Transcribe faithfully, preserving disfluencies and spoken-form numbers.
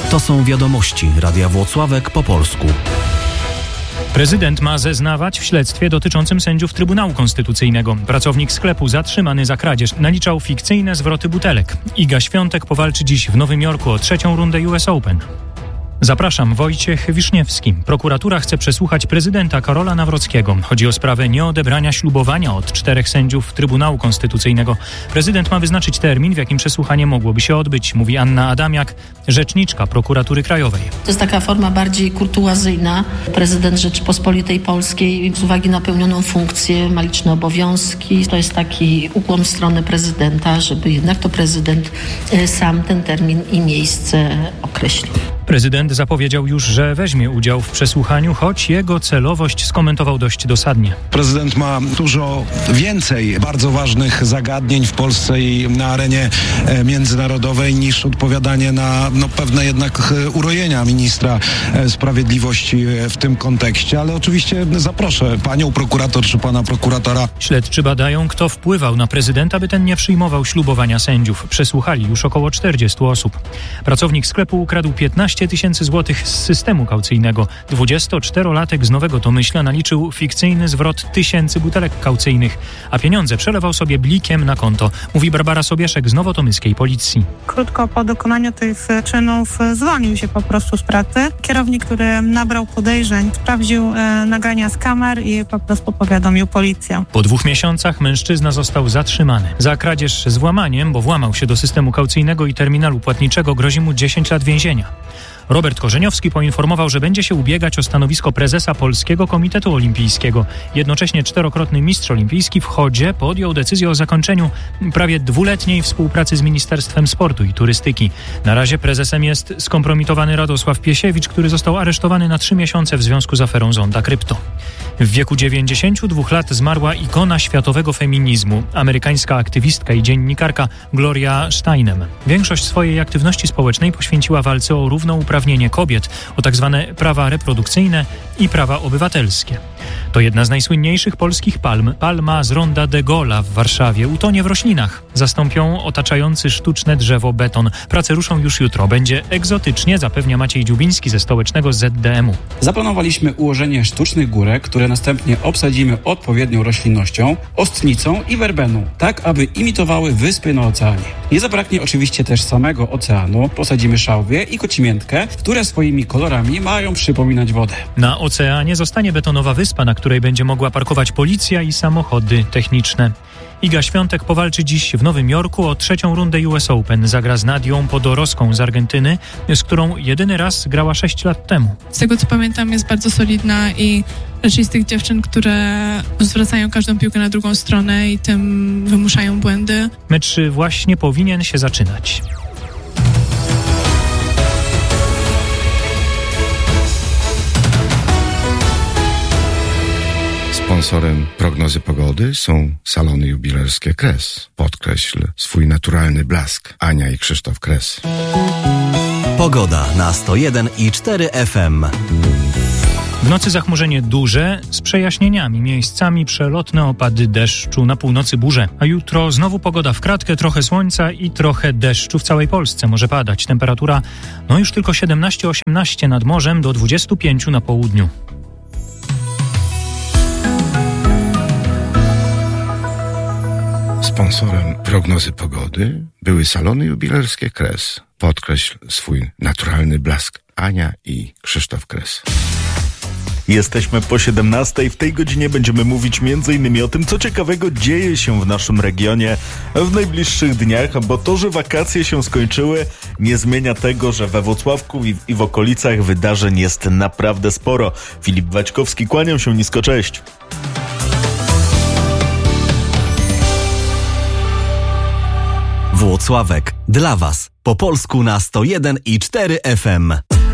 To są wiadomości Radia Włocławek po polsku. Prezydent ma zeznawać w śledztwie dotyczącym sędziów Trybunału Konstytucyjnego. Pracownik sklepu zatrzymany za kradzież naliczał fikcyjne zwroty butelek. Iga Świątek powalczy dziś w Nowym Jorku o trzecią rundę U S Open. Zapraszam, Wojciech Wiszniewski. Prokuratura chce przesłuchać prezydenta Karola Nawrockiego. Chodzi o sprawę nieodebrania ślubowania od czterech sędziów Trybunału Konstytucyjnego. Prezydent ma wyznaczyć termin, w jakim przesłuchanie mogłoby się odbyć, mówi Anna Adamiak, rzeczniczka Prokuratury Krajowej. To jest taka forma bardziej kurtuazyjna. Prezydent Rzeczypospolitej Polskiej z uwagi na pełnioną funkcję ma liczne obowiązki. To jest taki ukłon w stronę prezydenta, żeby jednak to prezydent sam ten termin i miejsce określił. Prezydent zapowiedział już, że weźmie udział w przesłuchaniu, choć jego celowość skomentował dość dosadnie. Prezydent ma dużo więcej bardzo ważnych zagadnień w Polsce i na arenie międzynarodowej niż odpowiadanie na no, pewne jednak urojenia ministra sprawiedliwości w tym kontekście, ale oczywiście zaproszę panią prokurator czy pana prokuratora. Śledczy badają, kto wpływał na prezydenta, by ten nie przyjmował ślubowania sędziów. Przesłuchali już około czterdziestu osób. Pracownik sklepu ukradł piętnaście tysięcy złotych z systemu kaucyjnego. dwudziestoczterolatek z Nowego Tomyśla naliczył fikcyjny zwrot tysięcy butelek kaucyjnych, a pieniądze przelewał sobie blikiem na konto, mówi Barbara Sobieszek z nowotomyskiej policji. Krótko po dokonaniu tych czynów zwolnił się po prostu z pracy. Kierownik, który nabrał podejrzeń, sprawdził e, nagrania z kamer i po prostu powiadomił policję. Po dwóch miesiącach mężczyzna został zatrzymany. Za kradzież z włamaniem, bo włamał się do systemu kaucyjnego i terminalu płatniczego, grozi mu dziesięć lat więzienia. Robert Korzeniowski poinformował, że będzie się ubiegać o stanowisko prezesa Polskiego Komitetu Olimpijskiego. Jednocześnie czterokrotny mistrz olimpijski w chodzie podjął decyzję o zakończeniu prawie dwuletniej współpracy z Ministerstwem Sportu i Turystyki. Na razie prezesem jest skompromitowany Radosław Piesiewicz, który został aresztowany na trzy miesiące w związku z aferą Zonda Krypto. W wieku dziewięćdziesięciu dwóch lat zmarła ikona światowego feminizmu, amerykańska aktywistka i dziennikarka Gloria Steinem. Większość swojej aktywności społecznej poświęciła walce o równouprawnienie kobiet, o tak zwane prawa reprodukcyjne i prawa obywatelskie. To jedna z najsłynniejszych polskich palm. Palma z Ronda de Gola w Warszawie utonie w roślinach. Zastąpią otaczający sztuczne drzewo beton. Prace ruszą już jutro. Będzie egzotycznie, zapewnia Maciej Dziubiński ze stołecznego Z D M u. Zaplanowaliśmy ułożenie sztucznych górek, które następnie obsadzimy odpowiednią roślinnością, ostnicą i werbeną, tak aby imitowały wyspy na oceanie. Nie zabraknie oczywiście też samego oceanu. Posadzimy szałwię i kocimiętkę, które swoimi kolorami mają przypominać wodę. Na oceanie zostanie betonowa wyspa, na której będzie mogła parkować policja i samochody techniczne. Iga Świątek powalczy dziś w Nowym Jorku o trzecią rundę U S Open. Zagra z Nadią Podoroską z Argentyny, z którą jedyny raz grała sześć lat temu. Z tego co pamiętam, jest bardzo solidna i raczej z tych dziewczyn, które zwracają każdą piłkę na drugą stronę i tym wymuszają błędy. Mecz właśnie powinien się zaczynać. Sponsorem prognozy pogody są salony jubilerskie Kres. Podkreśl swój naturalny blask. Ania i Krzysztof Kres. Pogoda na sto jeden i cztery F M. W nocy zachmurzenie duże z przejaśnieniami, miejscami przelotne opady deszczu, na północy burze. A jutro znowu pogoda w kratkę, trochę słońca i trochę deszczu w całej Polsce może padać. Temperatura no już tylko siedemnaście osiemnaście nad morzem do dwudziestu pięciu na południu. Sponsorem prognozy pogody były salony jubilerskie Kres. Podkreśl swój naturalny blask. Ania i Krzysztof Kres. Jesteśmy po siedemnastej. W tej godzinie będziemy mówić między innymi o tym, co ciekawego dzieje się w naszym regionie w najbliższych dniach, bo to, że wakacje się skończyły, nie zmienia tego, że we Włocławku i, i w okolicach wydarzeń jest naprawdę sporo. Filip Waćkowski, kłaniam się nisko, cześć. Włocławek dla Was po polsku na sto jeden i cztery F M.